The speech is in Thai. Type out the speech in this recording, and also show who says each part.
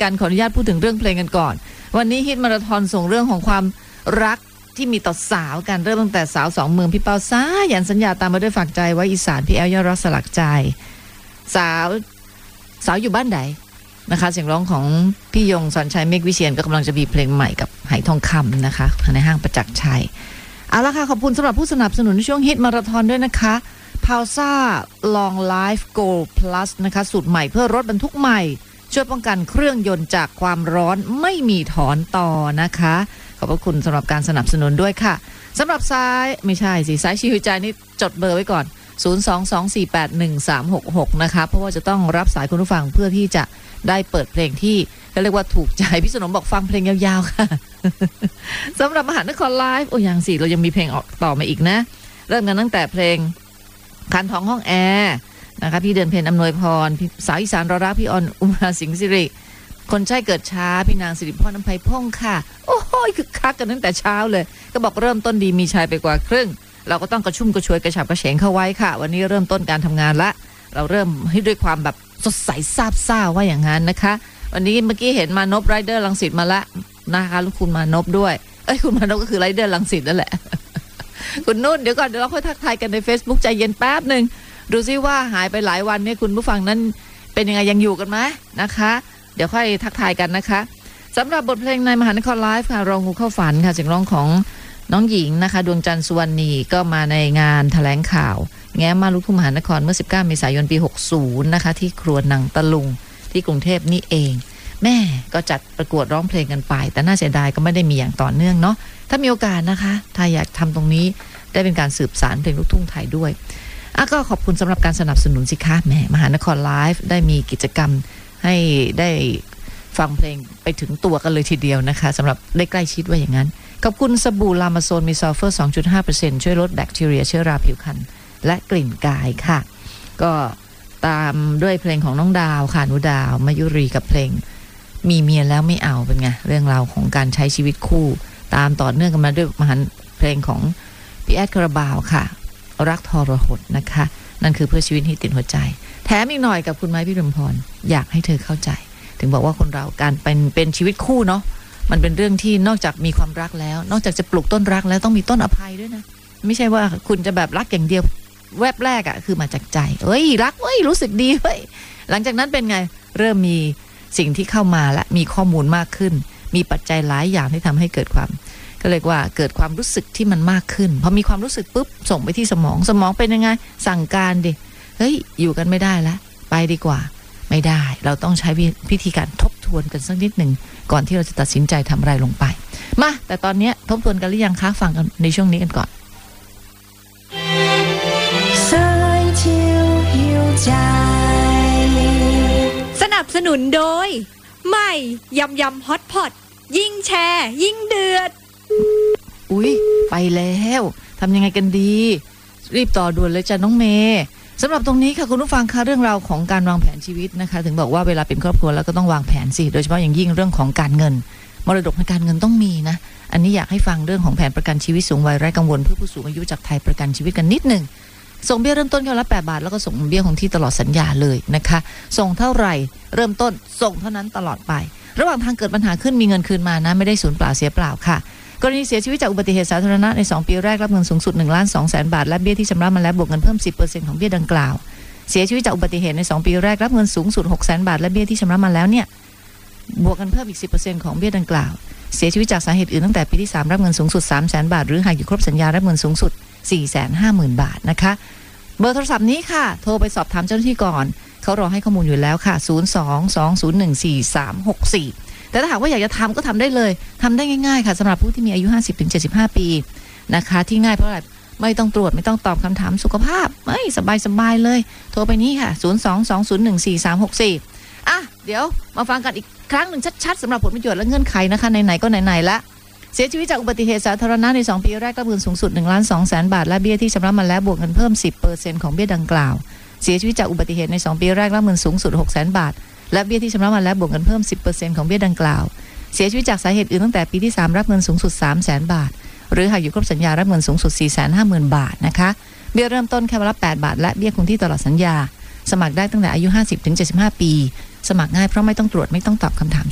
Speaker 1: กันขออนุญาตพูดถึงเรื่องเพลงกันก่อนวันนี้ฮิตมาราธอนส่งเรื่องของความรักที่มีต่อสาวกันเริ่มตั้งแต่สาวสองเมืองพี่เปาซ่ายันสัญญาตามมาด้วยฝากใจไว้อีสานพี่แอลยอดรักสลักใจสาวอยู่บ้านใดนะคะเสียงร้องของพี่ยงสอนชัยเมฆวิเชียรก็กำลังจะมีเพลงใหม่กับไหทองคำนะคะในห้างประจักษ์ชัยเอาละค่ะขอบคุณสำหรับผู้สนับสนุนช่วงฮิตมาราธอนด้วยนะคะพาวซ่า Long Life Gold Plus นะคะสูตรใหม่เพื่อรถบรรทุกใหม่ช่วยป้องกันเครื่องยนต์จากความร้อนไม่มีถอนต่อนะคะขอบพระคุณสำหรับการสนับสนุนด้วยค่ะสำหรับซ้ายไม่ใช่สิซ้ายชีวิตใจนี่จดเบอร์ไว้ก่อน022481366นะคะเพราะว่าจะต้องรับสายคุณผู้ฟังเพื่อที่จะได้เปิดเพลงที่เรียกว่าถูกใจพี่สนมบอกฟังเพลงยาวๆค่ะ สำหรับมหานครไลฟ์โอ้ยังสิเรายังมีเพลงออกต่อมาอีกนะเริ่มกันตั้งแต่เพลงคันทองห้องแอร์นะคะพี่เดือนเพ็ญอำนวยพรสาวอีสานรอรักพี่ออนอุมาสิงห์สิริคนใช่เกิดช้าพี่นางสิริพรน้ำไพพงค่ะโอ้ยคึกคักกันตั้งแต่เช้าเลยก็บอกเริ่มต้นดีมีชายไปกว่าครึ่งเราก็ต้องกระชุ่มกระชวยกระฉับกระเฉงเข้าไว้ค่ะวันนี้เริ่มต้นการทำงานละเราเริ่มให้ด้วยความแบบสดใสซาบซ่าว่าอย่างนั้นนะคะวันนี้เมื่อกี้เห็นมานพไรเดอร์รังสิตมาละนะคะลูกคุณมานพด้วยคุณมานพก็คือไรเดอร์รังสิตนั่นแหละ คุณนุ่นเดี๋ยวก่อนเดี๋ยวเราค่อยทักทายกันใน Facebook ใจเย็นแป๊บหนึ่งดูซิว่าหายไปหลายวันเนี่ยคุณผู้ฟังนั้นเป็นยังไงยังอยู่กันไหมนะคะเดี๋ยวค่อยทักทายกันนะคะสำหรับบทเพลงในมหานครไลฟ์ค่ะรองงูเข้าฝันค่ะเสียงร้องของน้องหญิงนะคะดวงจันทร์สุวรรณีก็มาในงานแถลงข่าวแง้มมาลูกทุ่งมหานครเมื่อ19เมษายนปี60นะคะที่ครัวหนังตะลุงที่กรุงเทพนี่เองแม่ก็จัดประกวดร้องเพลงกันไปแต่น่าเสียดายก็ไม่ได้มีอย่างต่อเนื่องเนาะถ้ามีโอกาสนะคะถ้าอยากทำตรงนี้ได้เป็นการสืบสานเพลงลูกทุ่งไทยด้วยก็ขอบคุณสำหรับการสนับสนุนสิคะแหมมหานครไลฟ์ได้มีกิจกรรมให้ได้ฟังเพลงไปถึงตัวกันเลยทีเดียวนะคะสำหรับได้ใกล้ชิดว่าอย่างนั้นขอบคุณสบู่ลามาโซนมีซัลเฟอร์ 2.5% ช่วยลดแบคทีเรียเชื้อราผิวพรรณและกลิ่นกายค่ะก็ตามด้วยเพลงของน้องดาวค่ะนุดาวมายุรีกับเพลงมีเมียแล้วไม่เอาเป็นไงเรื่องราวของการใช้ชีวิตคู่ตามต่อเนื่องกันมาด้วยเพลงของพี่แอดคาราบาวค่ะรักทรหดนะคะนั่นคือเพื่อชีวิตที่ติดหัวใจแถมอีกหน่อยกับคุณไม้พี่รำพรอยากให้เธอเข้าใจถึงบอกว่าคนเราการเป็นชีวิตคู่เนาะมันเป็นเรื่องที่นอกจากมีความรักแล้วนอกจากจะปลูกต้นรักแล้วต้องมีต้นอภัยด้วยนะไม่ใช่ว่าคุณจะแบบรักอย่างเดียวแวบแรกคือมาจากใจรักรู้สึกดีหลังจากนั้นเป็นไงเริ่มมีสิ่งที่เข้ามาและมีข้อมูลมากขึ้นมีปัจจัยหลายอย่างที่ทำให้เกิดความก็เรียกว่าเกิดความรู้สึกที่มันมากขึ้นพอมีความรู้สึกปุ๊บส่งไปที่สมองเป็นยังไงสั่งการดิอยู่กันไม่ได้แล้วไปดีกว่าไม่ได้เราต้องใช้วิธีการทบทวนกันสักนิดหนึ่งก่อนที่เราจะตัดสินใจทำอะไรลงไปมาแต่ตอนนี้ทบทวนกันหรือยังคะฟังกันในช่วงนี้กันก่อน
Speaker 2: สนับสนุนโดยใหม่ยำฮอตพอตยิ่งแชร์ยิ่งเดือด
Speaker 1: ไปแล้วทำยังไงกันดีรีบต่อด่วนเลยจ้ะน้องเมย์สำหรับตรงนี้ค่ะคุณผู้ฟังคะเรื่องราวของการวางแผนชีวิตนะคะถึงบอกว่าเวลาเป็นครอบครัวแล้วก็ต้องวางแผนสิโดยเฉพาะอย่างยิ่งเรื่องของการเงินมรดกในการเงินต้องมีนะอันนี้อยากให้ฟังเรื่องของแผนประกันชีวิตสูงวัยไร้กังวลเพื่อผู้สูงอายุจากไทยประกันชีวิตกันนิดนึงส่งเบี้ยเริ่มต้นแค่ละ8 บาทแล้วก็ส่งเบี้ยของที่ตลอดสัญญาเลยนะคะส่งเท่าไหร่เริ่มต้นส่งเท่านั้นตลอดไประหว่างทางเกิดปัญหาขึ้นมีเงินคืนมานะไม่ได้สูญเปล่าเสียเปล่าค่ะกรณีเสียชีวิตจากอุบัติเหตุสาธารณะใน2ปีแรกรับเงินสูงสุด 1,200,000 บาทและเบี้ยที่ชำระมาแล้วบวกเงินเพิ่ม 10% ของเบี้ยดังกล่าวเสียชีวิตจากอุบัติเหตุใน2ปีแรกรับเงินสูงสุด 600,000 บาทและเบี้ยที่ชำระมาแล้วเนี่ยบวกกันเพิ่มอีก 10% ของเบี้ยดังกล่าวเสียชีวิตจากสาเหตุอื่นตั้งแต่ปีที่3รับเงินสูงสุด 300,000 บาทหรือหากอยู่ครบสัญญารับเงินสูงสุด 450,000 บาทนะคะเบอร์โทรศัพท์นี้ค่ะโทรไปสอบถามเจ้าหน้าที่ก่อนเขารอให้ข้อมูลอยู่แล้วค่ะ02-201-4364แต่ถ้าหากว่าอยากจะทำก็ทำได้เลยทำได้ง่ายๆค่ะสำหรับผู้ที่มีอายุ 50-75 ปีนะคะที่ง่ายเพราะอะไรไม่ต้องตรวจไม่ต้องตอบคำถามสุขภาพสบายๆเลยโทรไปนี้ค่ะ02-201-4364เดี๋ยวมาฟังกันอีกครั้งหนึ่งชัดๆสำหรับผลประโยชน์และเงื่อนไขนะคะไหนๆก็ไหนๆละเสียชีวิตจากอุบัติเหตุสาธารณะใน2ปีแรกรับเงินสูงสุด 1,200,000 บาทและเบี้ยที่ชำระมาแล้วบวกเงินเพิ่ม 10% ของเบี้ยดังกล่าวเสียชีวิตจากอุบัติเหตุใน2ปีแรกรับเงินสูงสุด 600,000 บาทและเบี้ยที่ชำระมาแล้วบวกเงินเพิ่ม 10% ของเบี้ยดังกล่าวเสียชีวิตจากสาเหตุอื่นตั้งแต่ปีที่3รับเงินสูงสุด 300,000 บาทหรือหากอยู่ครบสัญญารับเงินสูงสุด 450,000 บาทนะคะเบี้ยเริ่มต้นแค่วันละ8 บาทและเบี้ยคงที่ตลอดสัญญาสมัครได้ตั้งแต่อายุ 50-75 ปีสมัครง่ายเพราะไม่ต้องตรวจไม่ต้องตอบคำถาม